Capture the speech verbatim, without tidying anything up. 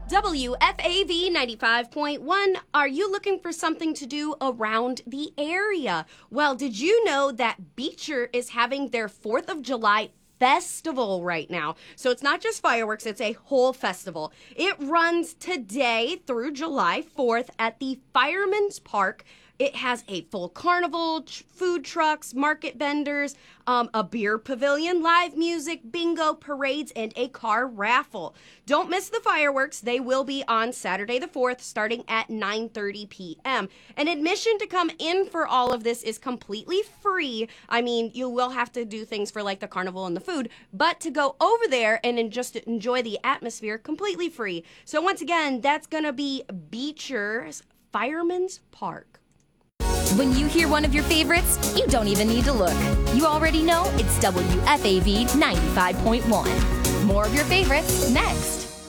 W F A V ninety-five point one, are you looking for something to do around the area? Well, did you know that Beecher is having their fourth of July festival right now? So it's not just fireworks, it's a whole festival. It runs today through July fourth at the Fireman's Park. It has a full carnival, tr- food trucks, market vendors, um, a beer pavilion, live music, bingo, parades, and a car raffle. Don't miss the fireworks. They will be on Saturday the fourth, starting at nine thirty p.m. And admission to come in for all of this is completely free. I mean, you will have to do things for like the carnival and the food, but to go over there and then just enjoy the atmosphere, completely free. So once again, that's going to be Beecher's Fireman's Park. When you hear one of your favorites, you don't even need to look. You already know it's W F A V ninety-five point one. More of your favorites next.